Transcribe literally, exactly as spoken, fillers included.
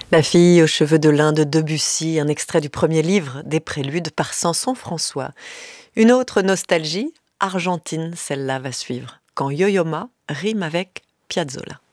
La fille aux cheveux de lin de Debussy, un extrait du premier livre des Préludes par Samson-François. Une autre nostalgie, argentine, celle-là va suivre, quand Yo-Yo Ma rime avec Piazzolla.